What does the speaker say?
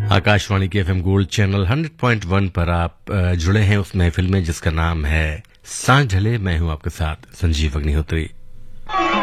आकाशवाणी के FM gold channel 100.1 पर आप जुड़े हैं उस महफिल में जिसका नाम है सांझ ढले। मैं हूं आपके साथ संजीव अग्निहोत्री।